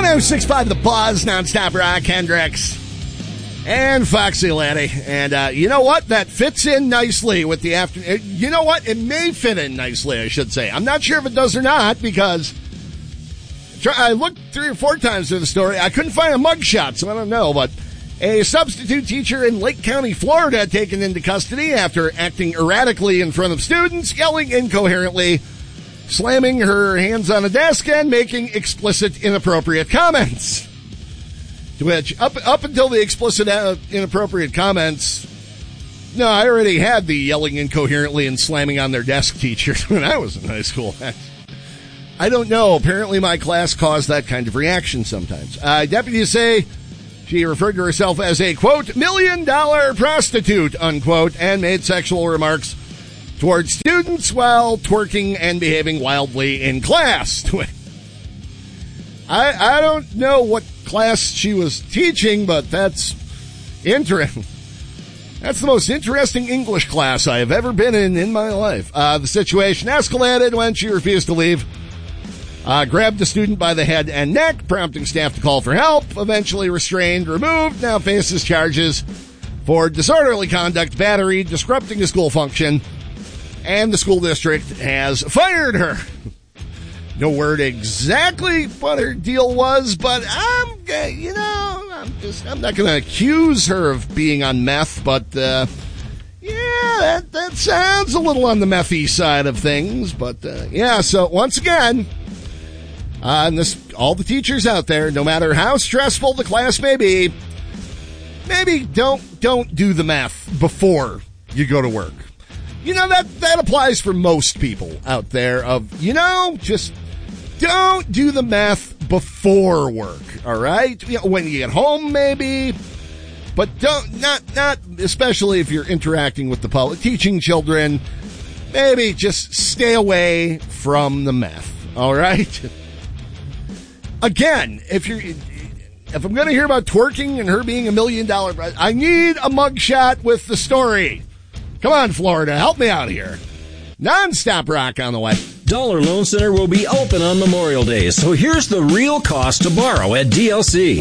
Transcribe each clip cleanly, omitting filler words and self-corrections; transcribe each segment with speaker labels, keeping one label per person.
Speaker 1: 106.5 The Buzz, nonstop rock, Hendrix, and Foxy Laddie. And you know what? That fits in nicely with the afternoon. You know what? It may fit in nicely, I should say. I'm not sure if it does or not, because I looked 3 or 4 times through the story. I couldn't find a mugshot, so I don't know. But a substitute teacher in Lake County, Florida, taken into custody after acting erratically in front of students, yelling incoherently, slamming her hands on a desk, and making explicit, inappropriate comments. To which, up until the explicit, inappropriate comments, no, I already had the yelling incoherently and slamming on their desk teacher when I was in high school. I don't know. Apparently my class caused that kind of reaction sometimes. Deputies say she referred to herself as a, quote, $1 million prostitute, unquote, and made sexual remarks towards students while twerking and behaving wildly in class. I don't know what class she was teaching, but that's interesting. That's the most interesting English class I have ever been in my life. The situation escalated when she refused to leave, grabbed the student by the head and neck, prompting staff to call for help, eventually restrained, removed, now faces charges for disorderly conduct, battery, disrupting a school function, and the school district has fired her. No word exactly what her deal was, but I'm not going to accuse her of being on meth, but that sounds a little on the methy side of things. But so once again, all the teachers out there, no matter how stressful the class may be, maybe don't do the math before you go to work. That applies for most people out there just don't do the math before work, all right? When you get home, maybe, but not especially if you're interacting with the public, teaching children, maybe just stay away from the math, all right? Again, if I'm going to hear about twerking and her being $1 million, I need a mugshot with the story. Come on, Florida, help me out here. Non-stop rock on the way.
Speaker 2: Dollar Loan Center will be open on Memorial Day, so here's the real cost to borrow at DLC.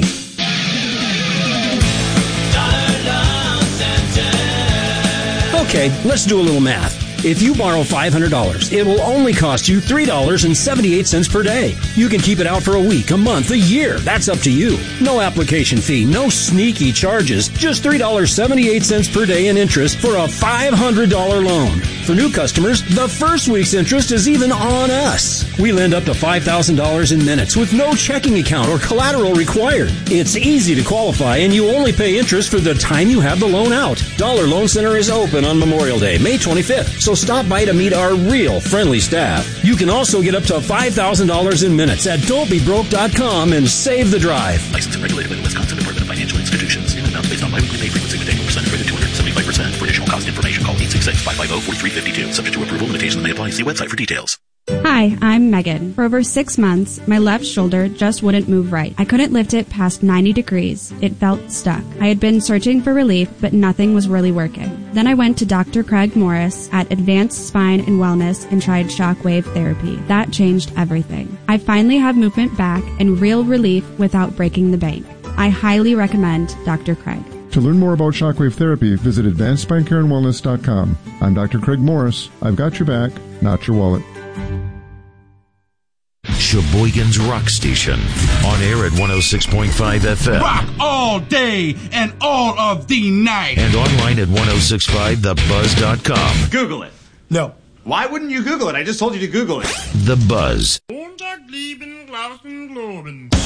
Speaker 2: Okay, let's do a little math. If you borrow $500, it will only cost you $3.78 per day. You can keep it out for a week, a month, a year. That's up to you. No application fee, no sneaky charges. Just $3.78 per day in interest for a $500 loan. For new customers, the first week's interest is even on us. We lend up to $5,000 in minutes with no checking account or collateral required. It's easy to qualify, and you only pay interest for the time you have the loan out. Dollar Loan Center is open on Memorial Day, May 25th. So stop by to meet our real friendly staff. You can also get up to $5,000 in minutes at don'tbebroke.com and save the drive.
Speaker 3: Licensed and regulated by the Wisconsin Department of Financial Institutions. In amount based on biweekly pay frequency with annual percentage rate of 275%. For additional cost information, call 866-550-4352. Subject to approval, limitations may apply. See website for details.
Speaker 4: Hi, I'm Megan. For over 6 months, my left shoulder just wouldn't move right. I couldn't lift it past 90 degrees. It felt stuck. I had been searching for relief, but nothing was really working. Then I went to Dr. Craig Morris at Advanced Spine and Wellness and tried shockwave therapy. That changed everything. I finally have movement back and real relief without breaking the bank. I highly recommend Dr. Craig.
Speaker 5: To learn more about shockwave therapy, visit AdvancedSpineCareAndWellness.com. I'm Dr. Craig Morris. I've got your back, not your wallet.
Speaker 6: Sheboygan's Rock Station. On air at 106.5 FM.
Speaker 7: Rock all day and all of the night.
Speaker 6: And online at 1065thebuzz.com.
Speaker 8: Google it.
Speaker 7: No.
Speaker 8: Why wouldn't you Google it? I just told you to Google it.
Speaker 6: The Buzz.